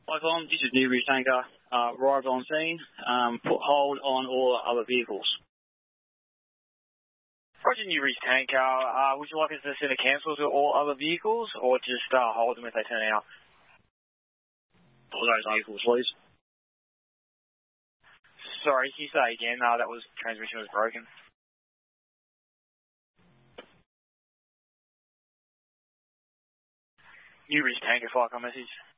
Icon, this is Newbridge Tanker. Arrived on scene. Put hold on all other vehicles. Roger, Newbridge Tanker. Would you like us to send a cancel to all other vehicles or just hold them if they turn out? All those vehicles, please. Sorry, can you say again? That transmission was broken. Newbridge Tanker, flight call message.